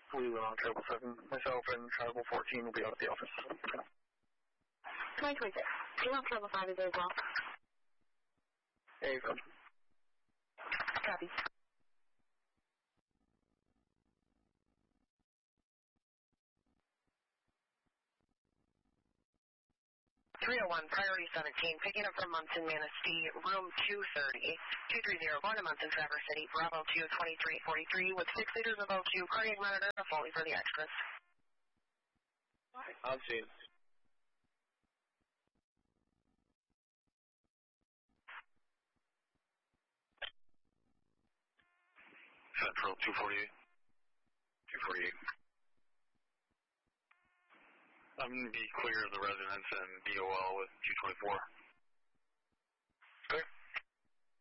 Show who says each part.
Speaker 1: Leland on 777. Myself and Travel 14 will be out of the office.
Speaker 2: 926. Leland Travel 5 is there as well.
Speaker 1: Hey, go.
Speaker 2: Copy. 301, Priority 17, picking up from Munson, Manistee, room 230, 230, going to Munson, Traverse City, Bravo 2, 2343, with 6 liters of O2, cardiac monitor, Foley for the extras.
Speaker 1: I'm seeing.
Speaker 3: Central 248. 248. I'm going to be clear of the residence and DOL with 224.